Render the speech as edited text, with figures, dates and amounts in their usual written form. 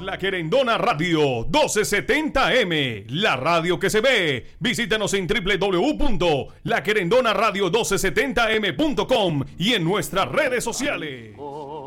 La Querendona Radio 1270M, la radio que se ve. Visítanos en www.laquerendonaradio1270m.com y en nuestras redes sociales.